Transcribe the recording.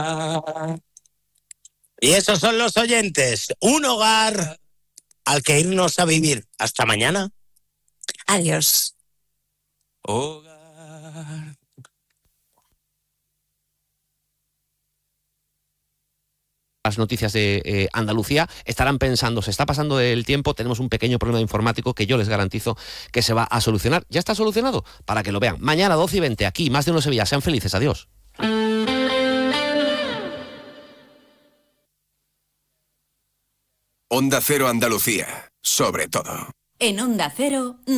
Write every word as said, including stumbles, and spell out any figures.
Y esos son los oyentes. Un hogar al que irnos a vivir. Hasta mañana. Adiós. Hogar. Las noticias de eh, Andalucía estarán pensando, se está pasando el tiempo, tenemos un pequeño problema informático que yo les garantizo que se va a solucionar. ¿Ya está solucionado? Para que lo vean. Mañana doce y veinte, aquí, Más de Uno Sevilla. Sean felices. Adiós. Onda Cero Andalucía, sobre todo. En Onda Cero...